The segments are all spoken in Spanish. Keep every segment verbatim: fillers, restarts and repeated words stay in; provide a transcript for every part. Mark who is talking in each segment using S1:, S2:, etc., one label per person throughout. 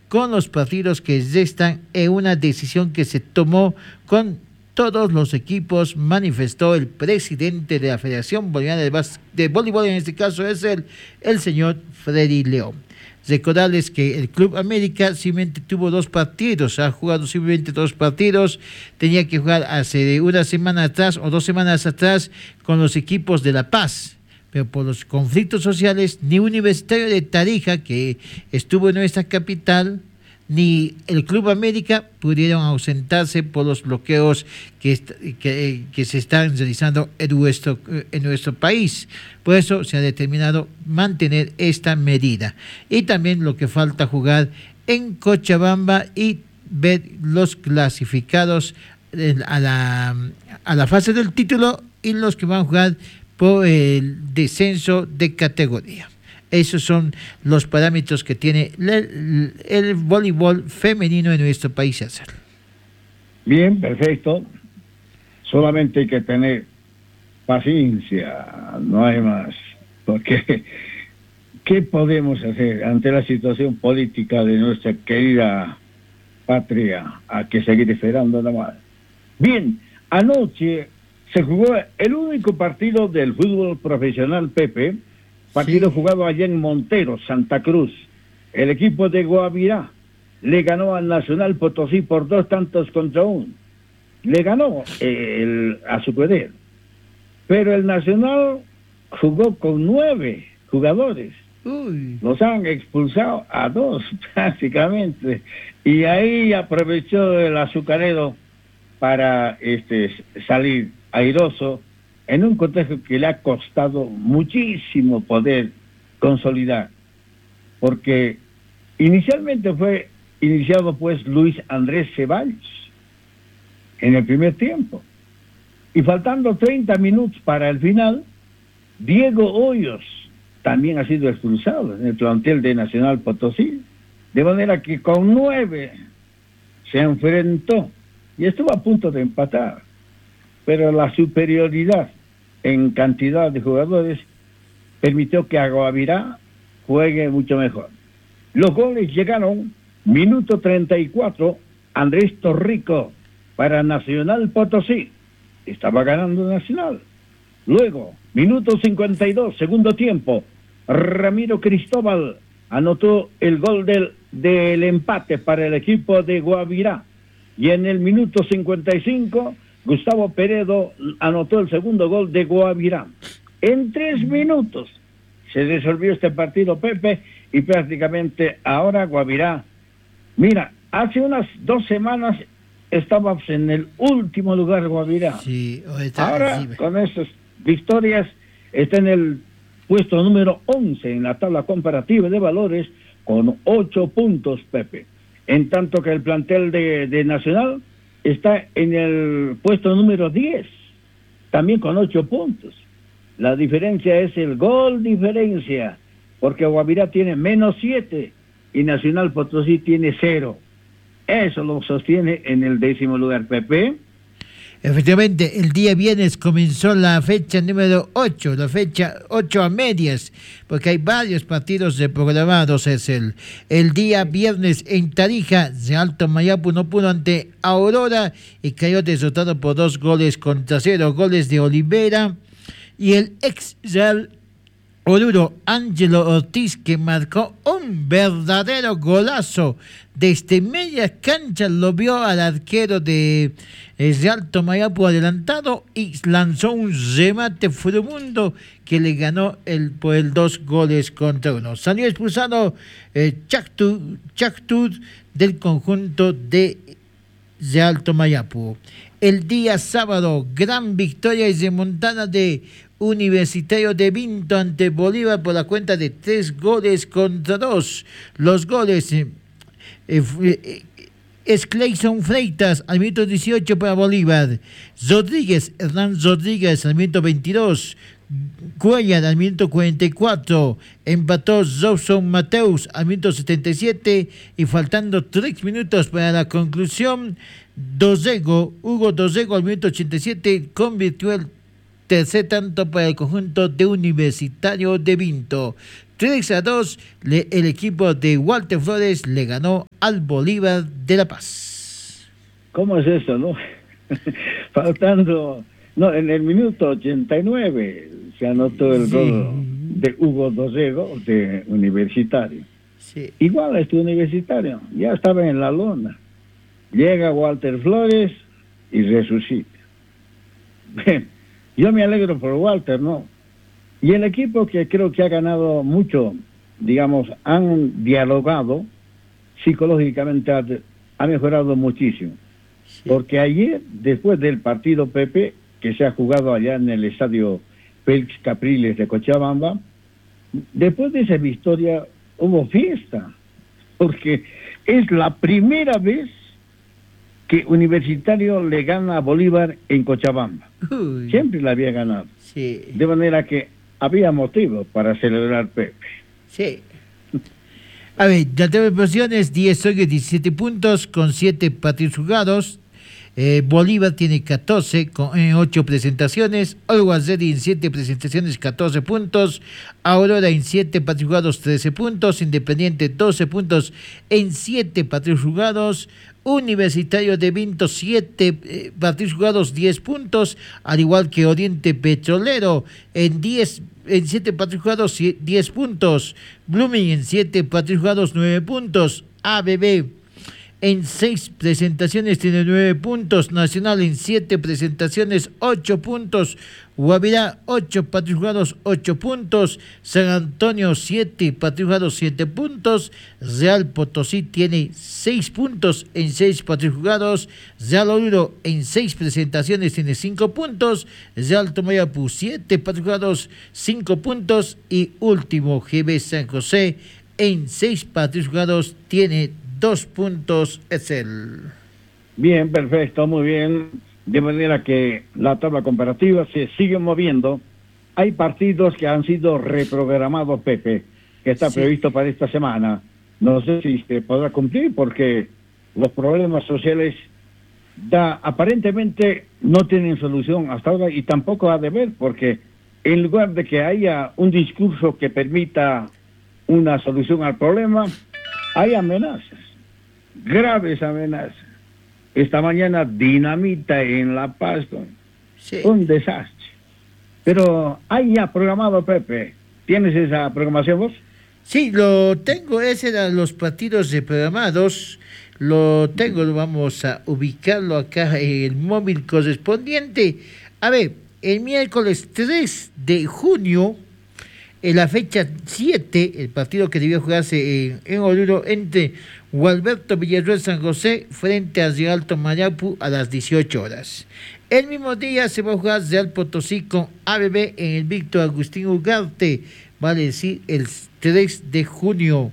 S1: con los partidos que restan en una decisión que se tomó con todos los equipos, manifestó el presidente de la Federación Boliviana de, Bas- de Voleibol, en este caso es el, el señor Freddy León. Recordarles que el Club América simplemente tuvo dos partidos, ha jugado simplemente dos partidos, tenía que jugar hace una semana atrás o dos semanas atrás con los equipos de La Paz, pero por los conflictos sociales, ni Universitario de Tarija, que estuvo en nuestra capital, ni el Club América pudieron ausentarse por los bloqueos que, est- que, que se están realizando en nuestro, en nuestro país. Por eso se ha determinado mantener esta medida. Y también lo que falta jugar en Cochabamba y ver los clasificados eh, a la, a la fase del título y los que van a jugar por el descenso de categoría. Esos son los parámetros que tiene el, el voleibol femenino en nuestro país, César.
S2: Bien, perfecto. Solamente hay que tener paciencia, no hay más. Porque, ¿qué podemos hacer ante la situación política de nuestra querida patria? Hay que seguir esperando nada más. Bien, anoche se jugó el único partido del fútbol profesional, Pepe, partido sí. jugado allá en Montero, Santa Cruz. El equipo de Guavirá le ganó al Nacional Potosí por dos tantos contra uno. Le ganó el, a su poder. Pero el Nacional jugó con nueve jugadores. Uy. Los han expulsado a dos prácticamente. Y ahí aprovechó el azucarero para este, salir airoso en un contexto que le ha costado muchísimo poder consolidar, porque inicialmente fue iniciado pues Luis Andrés Ceballos en el primer tiempo, y faltando treinta minutos para el final, Diego Hoyos también ha sido expulsado en el plantel de Nacional Potosí, de manera que con nueve se enfrentó y estuvo a punto de empatar, pero la superioridad en cantidad de jugadores permitió que Guavirá juegue mucho mejor. Los goles llegaron, minuto treinta y cuatro, Andrés Torrico para Nacional Potosí, estaba ganando Nacional. Luego, minuto cincuenta y dos, segundo tiempo, Ramiro Cristóbal anotó el gol del, del empate para el equipo de Guavirá. Y en el minuto cincuenta y cinco, Gustavo Peredo anotó el segundo gol de Guavirá. En tres minutos se resolvió este partido, Pepe, y prácticamente ahora Guavirá, mira, hace unas dos semanas estábamos en el último lugar Guavirá. Sí, ahora, sí, con esas victorias, está en el puesto número once en la tabla comparativa de valores con ocho puntos, Pepe. En tanto que el plantel de, de Nacional está en el puesto número diez, también con ocho puntos. La diferencia es el gol diferencia, porque Guavirá tiene menos siete y Nacional Potosí tiene cero. Eso lo sostiene en el décimo lugar, Pepe.
S1: Efectivamente, el día viernes comenzó la fecha número ocho, la fecha ocho a medias, porque hay varios partidos programados. Es el, el día viernes en Tarija, Real Tomayapo no pudo ante Aurora y cayó derrotado por dos goles contra cero, goles de Olivera y el ex Real Oruro, Ángelo Ortiz, que marcó un verdadero golazo desde media cancha, lo vio al arquero de Real Tomayapo adelantado y lanzó un remate furibundo que le ganó el, por el dos goles contra uno. Salió expulsado eh, Chactud del conjunto de Real Tomayapo. El día sábado, gran victoria y remontada de Universitario de Vinto ante Bolívar por la cuenta de tres goles contra dos. Los goles eh, eh, es Clayson Freitas al minuto dieciocho para Bolívar, Rodríguez, Hernán Rodríguez al minuto veintidós, Cuellar al minuto cuarenta y cuatro, empató Robson Mateus al minuto setenta y siete y faltando tres minutos para la conclusión, Dosego, Hugo Dosego al minuto ochenta y siete convirtió el tercer tanto para el conjunto de Universitario de Vinto. tres a dos, le, el equipo de Walter Flores le ganó al Bolívar de La Paz.
S2: ¿Cómo es eso, no? Faltando, no, en el minuto ochenta y nueve se anotó el
S1: sí.
S2: gol de Hugo Dorrego, de Universitario.
S1: Sí.
S2: Igual este Universitario, ya estaba en la lona. Llega Walter Flores y resucita. Bien, yo me alegro por Walter, ¿no? Y el equipo, que creo que ha ganado mucho, digamos, han dialogado psicológicamente, ha, ha mejorado muchísimo. Sí. Porque ayer, después del partido Pepe, que se ha jugado allá en el estadio Félix Capriles de Cochabamba, después de esa victoria hubo fiesta, porque es la primera vez que Universitario le gana a Bolívar en Cochabamba. Uy. Siempre la había ganado.
S1: Sí.
S2: De manera que había motivo para celebrar Pepe.
S1: Sí. A ver, la tabla de posiciones, diez hoy diecisiete puntos con siete partidos jugados. Eh, Bolívar tiene catorce con eh, ocho presentaciones. Always Ready en siete presentaciones, catorce puntos. Aurora en siete partidos jugados, trece puntos. Independiente, doce puntos en siete partidos jugados. Universitario de Vinto, siete eh, partidos jugados, diez puntos. Al igual que Oriente Petrolero en diez en siete partidos jugados, diez puntos. Blooming en siete partidos jugados, nueve puntos. A B B en seis presentaciones tiene nueve puntos. Nacional en siete presentaciones, ocho puntos. Guavirá, ocho partidos jugados, ocho puntos. San Antonio, siete partidos jugados, siete puntos. Real Potosí tiene seis puntos en seis partidos jugados. Real Oruro en seis presentaciones tiene cinco puntos. Real Tomayapu, siete partidos jugados, cinco puntos. Y último, G B San José en seis partidos jugados tiene dos puntos. Es el.
S2: Bien, perfecto, muy bien. De manera que la tabla comparativa se sigue moviendo. Hay partidos que han sido reprogramados, Pepe, que está sí. previsto para esta semana. No sé si se podrá cumplir porque los problemas sociales da, aparentemente no tienen solución hasta ahora, y tampoco ha de ver, porque en lugar de que haya un discurso que permita una solución al problema, hay amenazas, graves amenazas. Esta mañana dinamita en La Paz, sí. un desastre. Pero hay ya programado, Pepe. ¿Tienes esa programación vos?
S1: Sí, lo tengo. Ese eran los partidos programados. Lo tengo, vamos a ubicarlo acá en el móvil correspondiente. A ver, el miércoles tres de junio, en la fecha siete, el partido que debió jugarse en, en Oruro entre Gualberto Villarroel San José frente a Real Tomayapu a las dieciocho horas. El mismo día se va a jugar Real Potosí con A B B en el Víctor Agustín Ugarte, vale decir el tres de junio.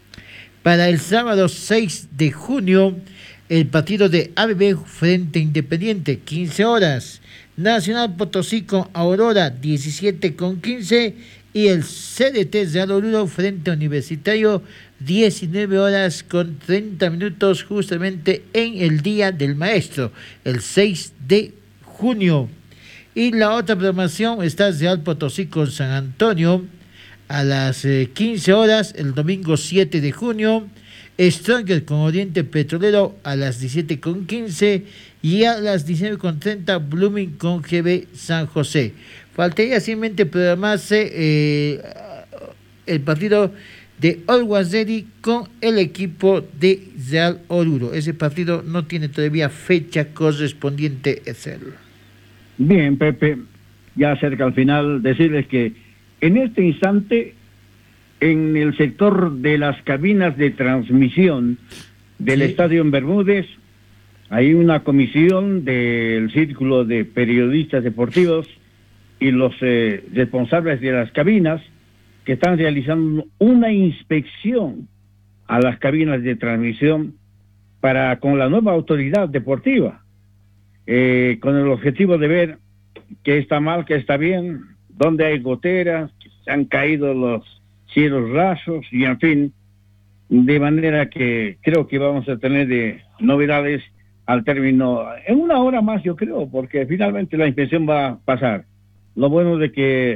S1: Para el sábado seis de junio, el partido de A B B frente a Independiente, quince horas. Nacional Potosí con Aurora, diecisiete con quince. Y el C D T Real Oruro frente a Universitario, diecinueve horas con treinta minutos, justamente en el Día del Maestro, el seis de junio. Y la otra programación está Real Potosí con San Antonio a las eh, quince horas, el domingo siete de junio. Stronger con Oriente Petrolero a las diecisiete con quince y a las diecinueve con treinta Blooming con G B San José. Faltaría simplemente programarse eh, el partido de Always Ready con el equipo de Real Oruro. Ese partido no tiene todavía fecha correspondiente, es él.
S2: Bien, Pepe, ya cerca al final, decirles que en este instante, en el sector de las cabinas de transmisión del sí. Estadio en Bermúdez, hay una comisión del Círculo de Periodistas Deportivos y los eh, responsables de las cabinas que están realizando una inspección a las cabinas de transmisión para con la nueva autoridad deportiva, eh, con el objetivo de ver qué está mal, qué está bien, dónde hay goteras, que se han caído los cielos rasos y en fin, de manera que creo que vamos a tener de novedades al término, en una hora más yo creo, porque finalmente la inspección va a pasar. Lo bueno de que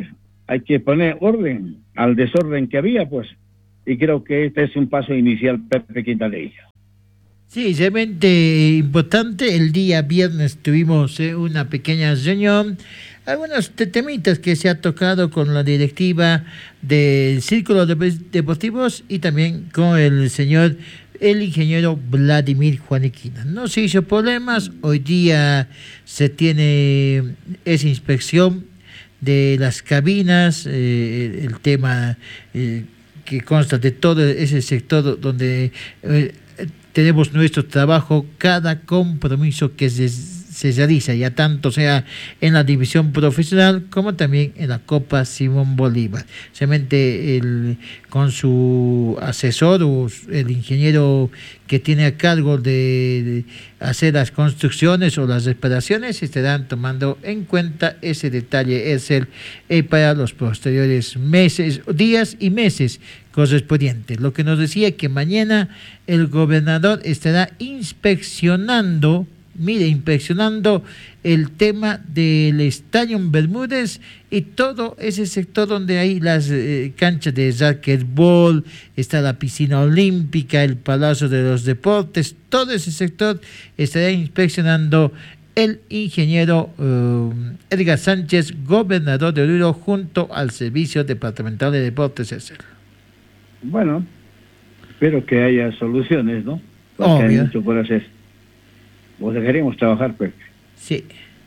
S2: hay que poner orden al desorden que había, pues, y creo que este es un paso inicial perfecto de ello.
S1: Sí, realmente importante. El día viernes tuvimos eh, una pequeña reunión, algunos temitas que se ha tocado con la directiva del Círculo de Deportivos y también con el señor, el ingeniero Vladimir Juaniquina. No se hizo problemas, hoy día se tiene esa inspección de las cabinas, eh, el tema eh, que consta de todo ese sector donde eh, tenemos nuestro trabajo, cada compromiso que se, se realiza, ya tanto sea en la división profesional como también en la Copa Simón Bolívar. Solamente el, con su asesor o el ingeniero que tiene a cargo de, de hacer las construcciones o las reparaciones, estarán tomando en cuenta ese detalle, es el eh, para los posteriores meses, días y meses correspondientes. Lo que nos decía que mañana el gobernador estará inspeccionando, mire, inspeccionando el tema del Estadio Bermúdez y todo ese sector donde hay las eh, canchas de racquetbol, está la piscina olímpica, el Palacio de los Deportes, todo ese sector estará inspeccionando el ingeniero uh, Edgar Sánchez, gobernador de Oruro, junto al Servicio Departamental de Deportes, César.
S2: Bueno, espero que haya soluciones, ¿no? Porque
S1: Obvio.
S2: hay mucho por hacer. Vos dejaríamos trabajar, pues.
S1: Sí.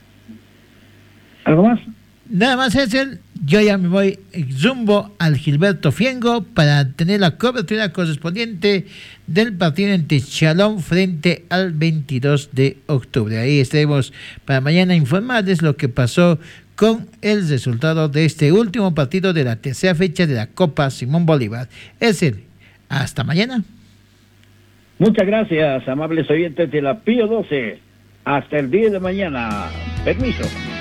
S2: ¿Algo más?
S1: Nada más, César. Yo ya me voy rumbo al Gilberto Fiengo para tener la cobertura correspondiente del partido entre Chalón frente al veintidós de octubre. Ahí estaremos para mañana informarles lo que pasó con el resultado de este último partido de la tercera fecha de la Copa Simón Bolívar. Es el, hasta mañana.
S2: Muchas gracias, amables oyentes de la Pío doce. Hasta el día de mañana. Permiso.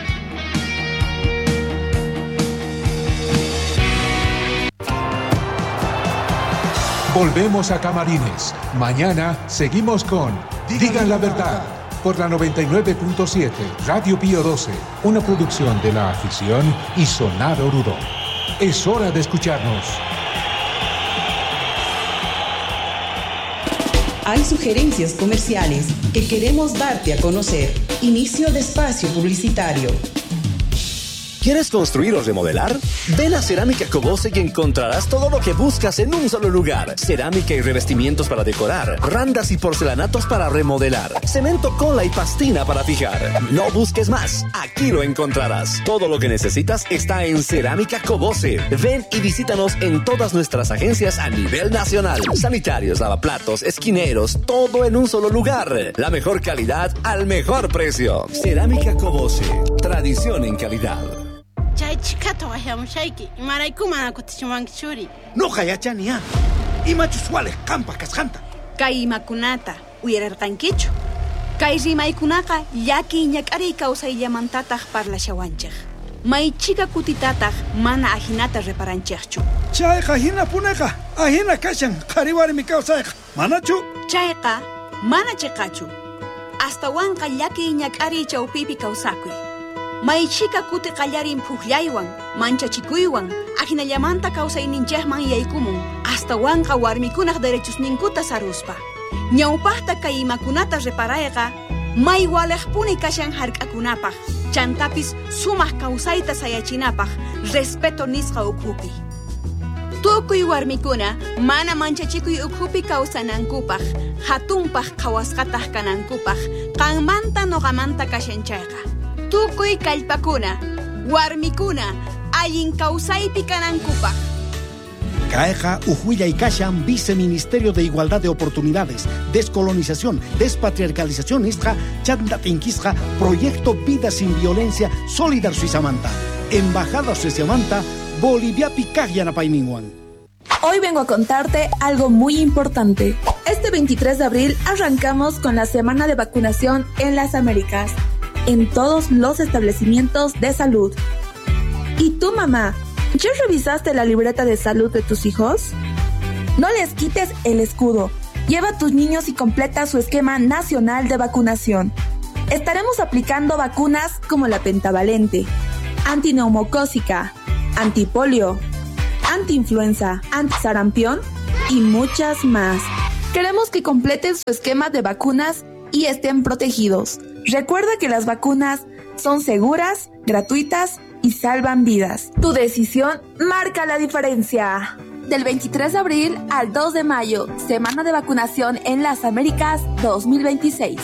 S3: Volvemos a Camarines. Mañana seguimos con Digan la Verdad por la noventa y nueve punto siete Radio Pío doce, una producción de la afición y Sonar Oruro. Es hora de escucharnos.
S4: Hay sugerencias comerciales que queremos darte a conocer. Inicio de espacio publicitario.
S5: ¿Quieres construir o remodelar? Ven a Cerámica Cobose y encontrarás todo lo que buscas en un solo lugar. Cerámica y revestimientos para decorar, randas y porcelanatos para remodelar, cemento, cola y pastina para fijar. No busques más, aquí lo encontrarás. Todo lo que necesitas está en Cerámica Cobose. Ven y visítanos en todas nuestras agencias a nivel nacional. Sanitarios, lavaplatos, esquineros, todo en un solo lugar. La mejor calidad al mejor precio. Cerámica Cobose, tradición en calidad.
S6: Chay chikato wahiamushaiki, imaraykuma kutichimankichuri.
S7: No hayachania. Imachuswales kampa kasjanta.
S8: Kay imakunata uyararqankichu. Kay rimaykunaqa llaki ñak'ari kawsayllamantataq parlashawanchik. Maychika kutitataq mana ahinata reparanchikchu.
S7: Chayqa hina punaqa ahina kashan qariwarmi kawsayqa. Manachu?
S8: Chayqa mana chiqachu. Astawanqa llaki ñak'ari chawpipi kawsakuy. Maychika kuti qallarin puqllaywan, manchachikuywan, ahinallamanta kawsayninchikman yaykumun, hasta wanqa warmikunaq derechosninkuta saruspa. Ñawpaqta kay imakunata reparayqa, may waliqpuni kashan hark'akunapaq, chantapis sumaq kawsayta sayachinapaq, respeto nisqa ukhupi. Tukuy warmikuna mana manchachikuy ukhupi kawsanankupaq, hatunpaq qhawasqataq kanankupaq, qanmanta noqamanta kashanchayqa. Tukuy kallpakuna, warmikuna, allin kawsaypi kanankupaq.
S7: Caeja Ujuilla y Kashan, Viceministerio de Igualdad de Oportunidades, Descolonización, Despatriarcalización Istra, Chandatinquistra, Proyecto Vida Sin Violencia, Solidar Suizamanta, Embajada Suizamanta, Bolivia Picaglia Napaiminguan.
S9: Hoy vengo a contarte algo muy importante. Este veintitrés de abril arrancamos con la semana de vacunación en las Américas, en todos los establecimientos de salud. ¿Y tú, mamá, ya revisaste la libreta de salud de tus hijos? No les quites el escudo. Lleva a tus niños y completa su esquema nacional de vacunación. Estaremos aplicando vacunas como la pentavalente, antineumocócica, antipolio, antiinfluenza, antisarampión y muchas más. Queremos que completen su esquema de vacunas y estén protegidos. Recuerda que las vacunas son seguras, gratuitas y salvan vidas. Tu decisión marca la diferencia. Del veintitrés de abril al dos de mayo, Semana de Vacunación en las Américas dos mil veintiséis.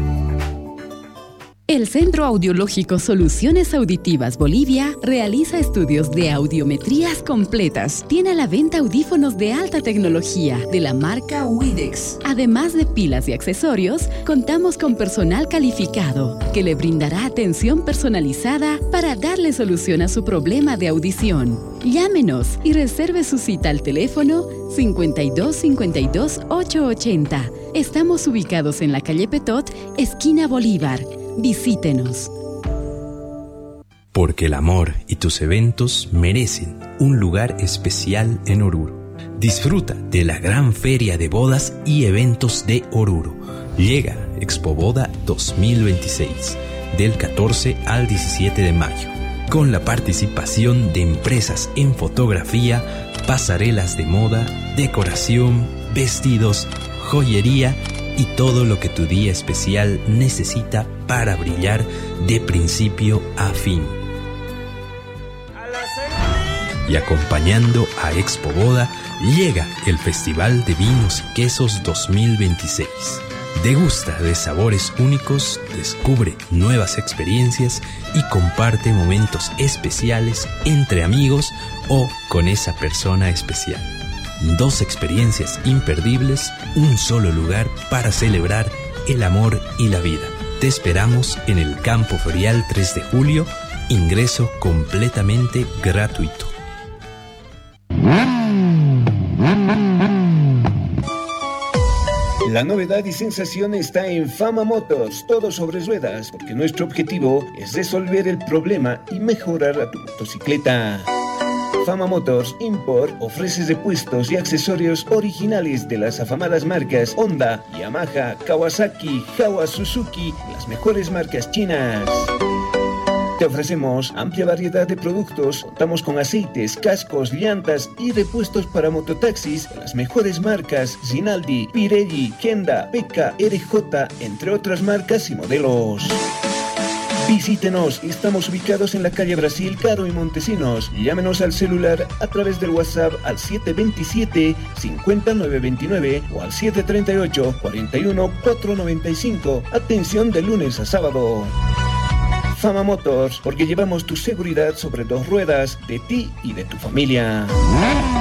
S10: El Centro Audiológico Soluciones Auditivas Bolivia realiza estudios de audiometrías completas. Tiene a la venta audífonos de alta tecnología de la marca Widex. Además de pilas y accesorios, contamos con personal calificado que le brindará atención personalizada para darle solución a su problema de audición. Llámenos y reserve su cita al teléfono cincuenta y dos cincuenta y dos ochocientos ochenta. Estamos ubicados en la calle Petot, esquina Bolívar. Visítenos.
S11: Porque el amor y tus eventos merecen un lugar especial en Oruro. Disfruta de la gran feria de bodas y eventos de Oruro. Llega Expo Boda dos mil veintiséis, del catorce al diecisiete de mayo, con la participación de empresas en fotografía, pasarelas de moda, decoración, vestidos, joyería y todo lo que tu día especial necesita para brillar de principio a fin. Y acompañando a Expo Boda, llega el Festival de Vinos y Quesos dos mil veintiséis. Degusta de sabores únicos, descubre nuevas experiencias y comparte momentos especiales entre amigos o con esa persona especial. Dos experiencias imperdibles, un solo lugar para celebrar el amor y la vida. Te esperamos en el Campo Ferial tres de julio, ingreso completamente gratuito.
S12: La novedad y sensación está en Fama Motors, todo sobre ruedas, porque nuestro objetivo es resolver el problema y mejorar a tu motocicleta. Fama Motors Import ofrece repuestos y accesorios originales de las afamadas marcas Honda, Yamaha, Kawasaki, Jawa, Suzuki, las mejores marcas chinas. Te ofrecemos amplia variedad de productos, contamos con aceites, cascos, llantas y repuestos para mototaxis de las mejores marcas Rinaldi, Pirelli, Kenda, P K, R J, entre otras marcas y modelos. Visítenos, estamos ubicados en la calle Brasil, Caro y Montesinos. Llámenos al celular a través del WhatsApp al siete dos siete, cinco nueve dos nueve o al siete tres ocho, cuatro uno cuatro nueve cinco. Atención de lunes a sábado. Fama Motors, porque llevamos tu seguridad sobre dos ruedas, de ti y de tu familia.